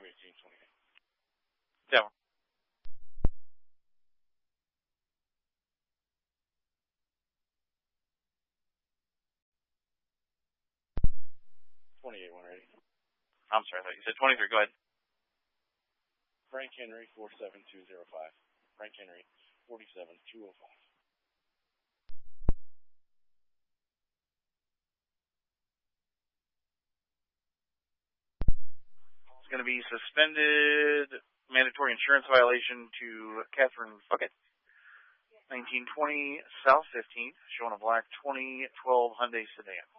Yeah. 28, 180. I'm sorry, I thought you said 23. Go ahead. Frank Henry, 47205. Frank Henry, 47205. It's going to be suspended mandatory insurance violation to Catherine Fuckett, 1920 South 15th, showing a black 2012 Hyundai sedan.